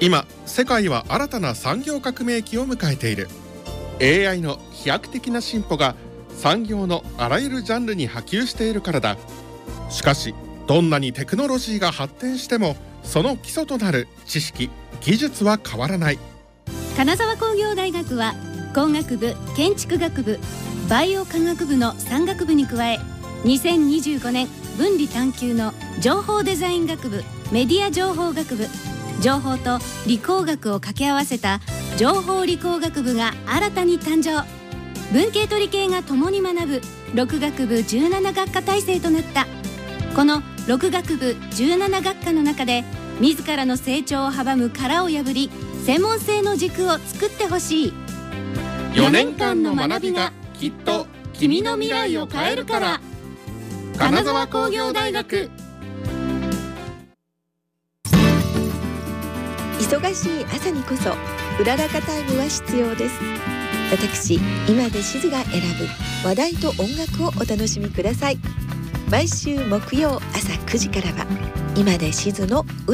今世界は新たな産業革命期を迎えている。 AI の飛躍的な進歩が産業のあらゆるジャンルに波及しているからだ。しかしどんなにテクノロジーが発展してもその基礎となる知識・技術は変わらない。 金沢工業大学は工学部、建築学部、バイオ科学部の3学部に加え、2025年分離探究の情報デザイン学部、メディア情報学部、情報と理工学を掛け合わせた情報理工学部が新たに誕生。文系と理系が共に学ぶ6学部17学科体制となった。この6学部17学科の中で自らの成長を阻む殻を破り、専門性の軸を作ってほしい。 4年間の学びがきっと君の未来を変えるから。金沢工業大学。 忙しい朝にこそうららかタイムは必要です。私今でしずが選ぶ話題と音楽をお楽しみください。毎週木曜朝9時からは今でしずの